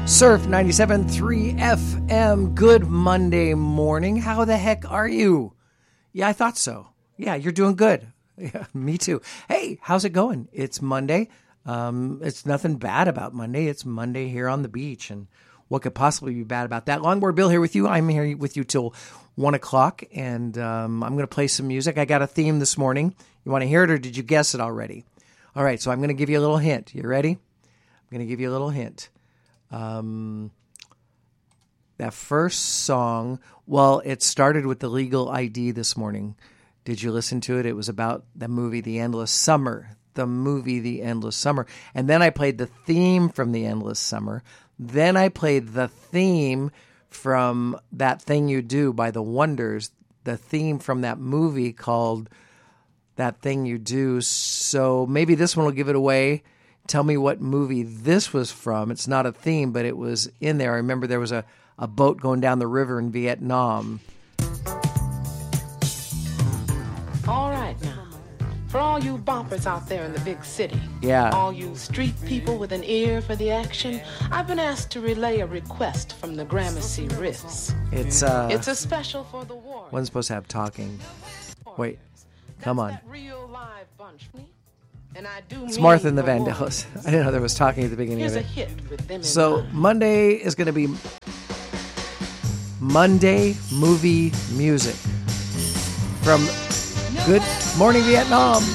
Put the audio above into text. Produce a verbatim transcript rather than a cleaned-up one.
Surf ninety-seven point three F M. Good Monday morning. How the heck are you? Yeah, I thought so. Yeah, you're doing good. Yeah, me too. Hey, how's it going? It's Monday. Um, it's nothing bad about Monday. It's Monday here on the beach. And what could possibly be bad about that? Longboard Bill here with you. I'm here with you till one o'clock. And um, I'm going to play some music. I got a theme this morning. You want to hear it or did you guess it already? All right, so I'm going to give you a little hint. You ready? I'm going to give you a little hint. Um, that first song, well, it started with the Legal I D this morning. Did you listen to it? It was about the movie The Endless Summer. The movie The Endless Summer. And then I played the theme from The Endless Summer. Then I played the theme from That Thing You Do by The Wonders. The theme from that movie called That Thing You Do. So maybe this one will give it away. Tell me what movie this was from. It's not a theme, but it was in there. I remember there was a, a boat going down the river in Vietnam. All right now. For all you boppers out there in the big city, yeah, all you street people with an ear for the action, I've been asked to relay a request from the Gramercy Riffs. It's uh, it's a special for the war. One's supposed to have talking. Wait, come on. That's that real live bunch. And I do it's Martha and the Vandellas. I didn't know there was talking at the beginning Here's of it. A hit with them so Monday is going to be Monday movie music from Good Morning Vietnam.